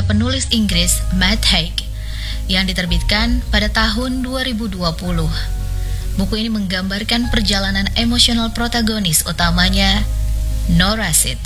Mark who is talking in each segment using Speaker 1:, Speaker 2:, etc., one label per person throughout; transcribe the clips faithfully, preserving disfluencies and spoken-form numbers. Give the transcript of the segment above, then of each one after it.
Speaker 1: karya penulis Inggris Matt Haig yang diterbitkan pada tahun dua ribu dua puluh. Buku ini menggambarkan perjalanan emosional protagonis utamanya, Nora Sid.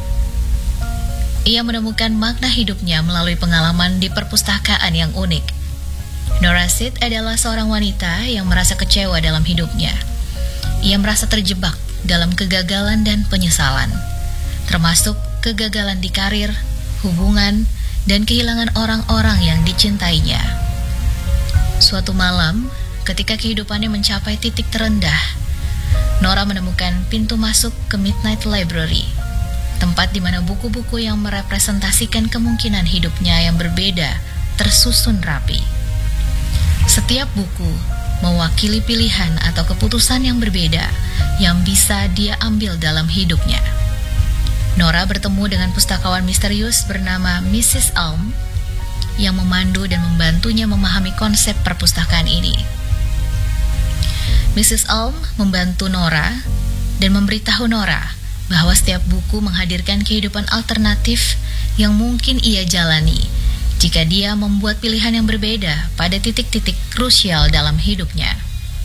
Speaker 1: Ia menemukan makna hidupnya melalui pengalaman di perpustakaan yang unik. Nora Sid adalah seorang wanita yang merasa kecewa dalam hidupnya. Ia merasa terjebak dalam kegagalan dan penyesalan, termasuk kegagalan di karir, hubungan, dan kehilangan orang-orang yang dicintainya. Suatu malam, ketika kehidupannya mencapai titik terendah, Nora menemukan pintu masuk ke Midnight Library, tempat di mana buku-buku yang merepresentasikan kemungkinan hidupnya yang berbeda tersusun rapi. Setiap buku mewakili pilihan atau keputusan yang berbeda yang bisa dia ambil dalam hidupnya. Nora bertemu dengan pustakawan misterius bernama missus Alm yang memandu dan membantunya memahami konsep perpustakaan ini. missus Alm membantu Nora dan memberitahu Nora bahwa setiap buku menghadirkan kehidupan alternatif yang mungkin ia jalani jika dia membuat pilihan yang berbeda pada titik-titik krusial dalam hidupnya.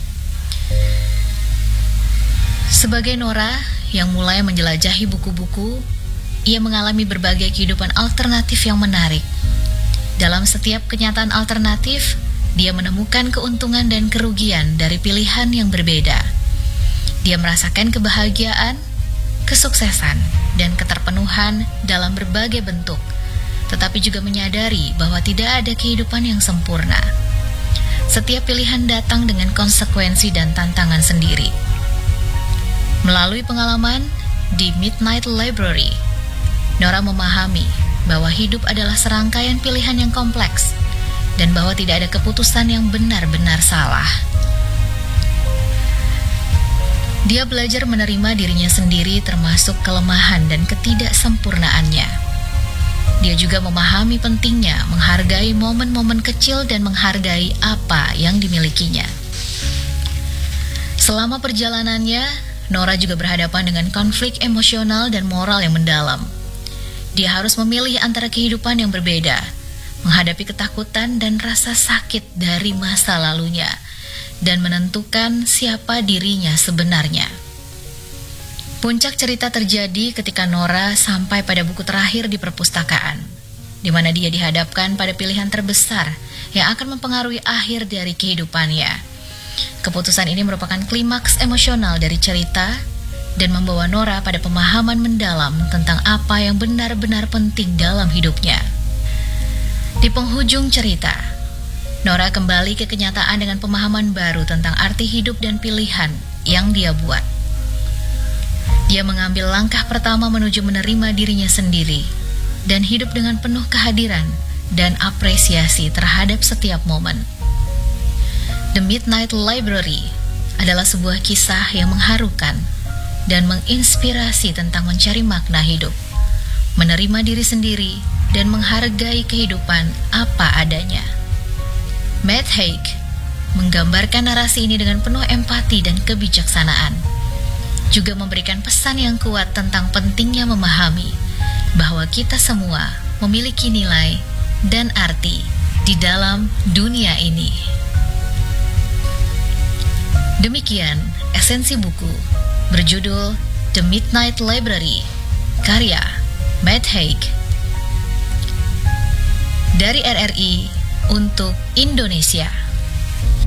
Speaker 1: Sebagai Nora yang mulai menjelajahi buku-buku, ia mengalami berbagai kehidupan alternatif yang menarik. Dalam setiap kenyataan alternatif, dia menemukan keuntungan dan kerugian dari pilihan yang berbeda. Dia merasakan kebahagiaan, kesuksesan, dan keterpenuhan dalam berbagai bentuk, tetapi juga menyadari bahwa tidak ada kehidupan yang sempurna. Setiap pilihan datang dengan konsekuensi dan tantangan sendiri. Melalui pengalaman di Midnight Library, Nora memahami bahwa hidup adalah serangkaian pilihan yang kompleks dan bahwa tidak ada keputusan yang benar-benar salah. Dia belajar menerima dirinya sendiri termasuk kelemahan dan ketidaksempurnaannya. Dia juga memahami pentingnya menghargai momen-momen kecil dan menghargai apa yang dimilikinya. Selama perjalanannya, Nora juga berhadapan dengan konflik emosional dan moral yang mendalam. Dia harus memilih antara kehidupan yang berbeda, menghadapi ketakutan dan rasa sakit dari masa lalunya, dan menentukan siapa dirinya sebenarnya. Puncak cerita terjadi ketika Nora sampai pada buku terakhir di perpustakaan, di mana dia dihadapkan pada pilihan terbesar yang akan mempengaruhi akhir dari kehidupannya. Keputusan ini merupakan klimaks emosional dari cerita dan membawa Nora pada pemahaman mendalam tentang apa yang benar-benar penting dalam hidupnya. Di penghujung cerita, Nora kembali ke kenyataan dengan pemahaman baru tentang arti hidup dan pilihan yang dia buat. Dia mengambil langkah pertama menuju menerima dirinya sendiri dan hidup dengan penuh kehadiran dan apresiasi terhadap setiap momen. The Midnight Library adalah sebuah kisah yang mengharukan dan menginspirasi tentang mencari makna hidup, menerima diri sendiri, dan menghargai kehidupan apa adanya. Matt Haig menggambarkan narasi ini dengan penuh empati dan kebijaksanaan, juga memberikan pesan yang kuat tentang pentingnya memahami bahwa kita semua memiliki nilai dan arti di dalam dunia ini. Demikian esensi buku berjudul The Midnight Library, karya Matt Haig. Dari R R I untuk Indonesia.